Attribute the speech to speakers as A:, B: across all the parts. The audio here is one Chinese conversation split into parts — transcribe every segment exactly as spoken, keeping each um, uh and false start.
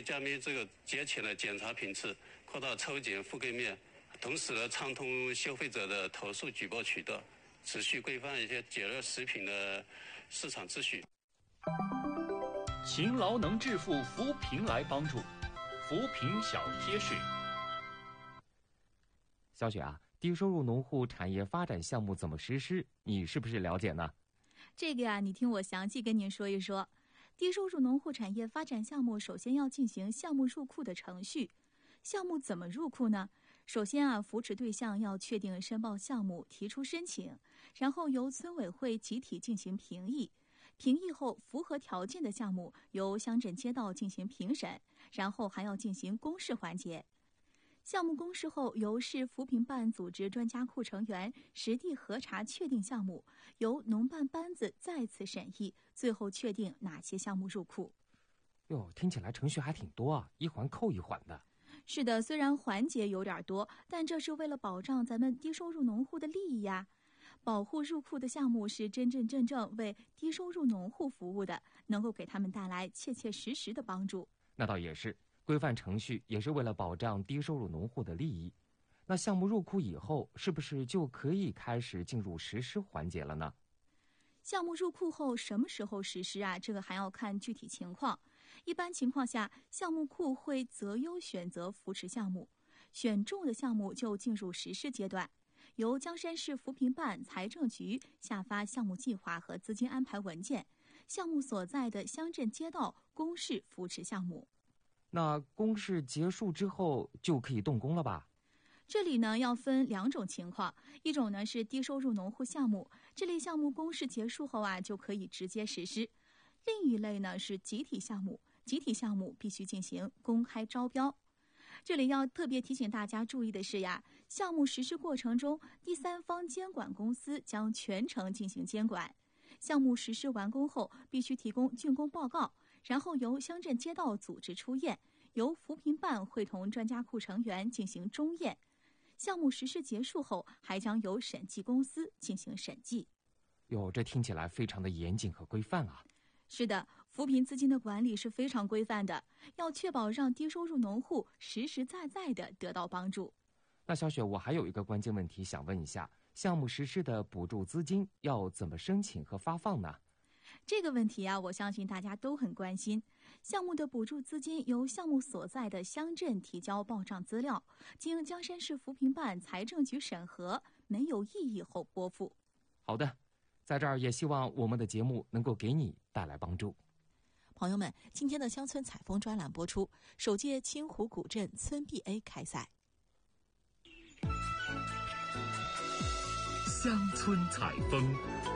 A: 加密这个节前的检查频次，扩大抽检覆盖面，同时呢，畅通消费者的投诉举报渠道，持续规范一些解热食品的市场秩序。
B: 勤劳能致富，扶贫来帮助，扶贫小贴士。
C: 小雪啊，低收入农户产业发展项目怎么实施？你是不是了解呢？
D: 这个呀，你听我详细跟您说一说。低收入农户产业发展项目首先要进行项目入库的程序。项目怎么入库呢？首先啊，扶持对象要确定申报项目，提出申请，然后由村委会集体进行评议。评议后符合条件的项目由乡镇街道进行评审，然后还要进行公示环节。项目公示后，由市扶贫办组织专家库成员实地核查确定项目，由农办班子再次审议，最后确定哪些项目入库。
C: 哟，听起来程序还挺多啊，一环扣一环的。
D: 是的，虽然环节有点多，但这是为了保障咱们低收入农户的利益呀。保护入库的项目是真真正正为低收入农户服务的，能够给他们带来切切实实的帮助。
C: 那倒也是，规范程序也是为了保障低收入农户的利益。那项目入库以后，是不是就可以开始进入实施环节了呢？
D: 项目入库后什么时候实施啊？这个还要看具体情况。一般情况下，项目库会择优选择扶持项目，选中的项目就进入实施阶段，由江山市扶贫办、财政局下发项目计划和资金安排文件，项目所在的乡镇街道公示扶持项目。
C: 那公示结束之后就可以动工了吧？
D: 这里呢要分两种情况，一种呢是低收入农户项目，这类项目公示结束后啊就可以直接实施；另一类呢是集体项目，集体项目必须进行公开招标。这里要特别提醒大家注意的是呀，项目实施过程中，第三方监管公司将全程进行监管。项目实施完工后，必须提供竣工报告，然后由乡镇街道组织出验，由扶贫办会同专家库成员进行中验。项目实施结束后，还将由审计公司进行审计。
C: 哟，这听起来非常的严谨和规范啊。
D: 是的，扶贫资金的管理是非常规范的，要确保让低收入农户实实在在地得到帮助。
C: 那小雪，我还有一个关键问题想问一下，项目实施的补助资金要怎么申请和发放呢？
D: 这个问题啊，我相信大家都很关心。项目的补助资金由项目所在的乡镇提交报账资料，经江山市扶贫办、财政局审核，没有异议后拨付。
C: 好的，在这儿也希望我们的节目能够给你带来帮助。
E: 朋友们，今天的乡村采风专栏播出，首届青湖古镇村 B A 开赛。
B: 乡村采风。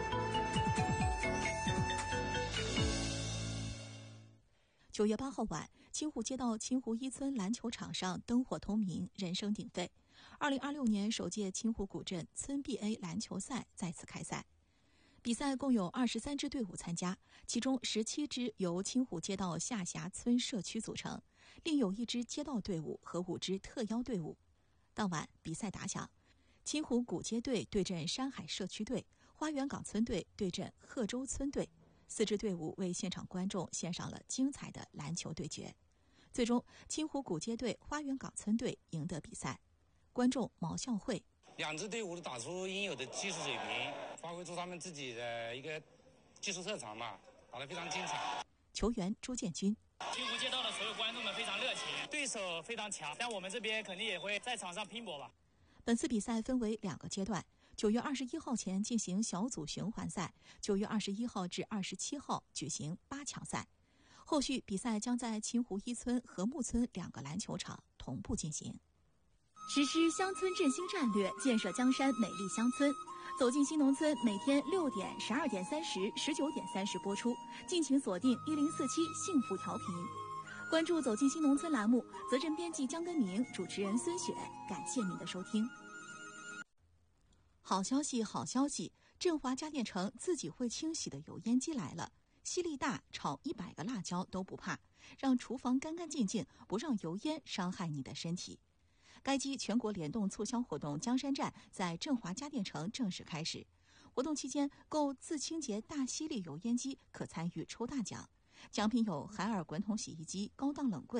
E: 九月八号晚，青湖街道青湖一村篮球场上灯火通明，人声鼎沸。二零二六年首届青湖古镇村 B A 篮球赛再次开赛。比赛共有二十三支队伍参加，其中十七支由青湖街道下辖村社区组成，另有一支街道队伍和五支特邀队伍。当晚比赛打响，青湖古街队对阵山海社区队，花园岗村队对阵贺州村队。四支队伍为现场观众献上了精彩的篮球对决，最终青湖古街队、花园岗村队赢得比赛。观众毛孝慧：
F: 两支队伍都打出应有的技术水平，发挥出他们自己的一个技术特长嘛，打得非常精彩。
E: 球员朱建军：
G: 青湖街道的所有观众们非常热情，对手非常强，但我们这边肯定也会在场上拼搏吧。
E: 本次比赛分为两个阶段，九月二十一号前进行小组循环赛，九月二十一号至二十七号举行八强赛。后续比赛将在青湖一村、和睦村两个篮球场同步进行。
D: 实施乡村振兴战略，建设江山美丽乡村。走进新农村，每天六点、十二点三十、十九点三十播出，敬请锁定一零四七幸福调频。关注走进新农村栏目，责任编辑江根明，主持人孙雪，感谢您的收听。
E: 好消息，好消息！振华家电城自己会清洗的油烟机来了，吸力大，炒一百个辣椒都不怕，让厨房干干净净，不让油烟伤害你的身体。该机全国联动促销活动江山站在振华家电城正式开始，活动期间购自清洁大吸力油烟机可参与抽大奖，奖品有海尔滚筒洗衣机高档冷柜。